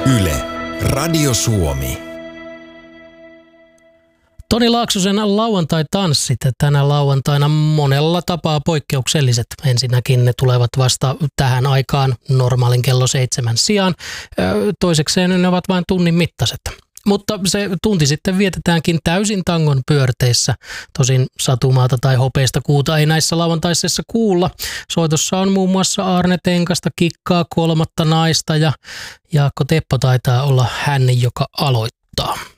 Yle, Radio Suomi. Toni Laaksosen lauantai-tanssit tänä lauantaina monella tapaa poikkeukselliset. Ensinnäkin ne tulevat vasta tähän aikaan normaalin kello 7 sijaan. Toisekseen ne ovat vain tunnin mittaiset. Mutta se tunti sitten vietetäänkin täysin tangon pyörteissä. Tosin satumaata tai hopeista kuuta ei näissä lauantaisissa kuulla. Soitossa on muun muassa Aarne Tenkasta, Kikkaa, Kolmatta naista ja Jaakko Teppo taitaa olla hän, joka aloittaa.